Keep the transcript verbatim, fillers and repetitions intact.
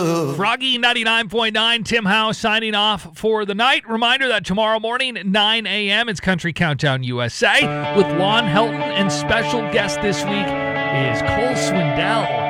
Froggy ninety-nine point nine, Tim Howe signing off for the night. Reminder that tomorrow morning at nine a.m. it's Country Countdown U S A with Lon Helton, and special guest this week is Cole Swindell.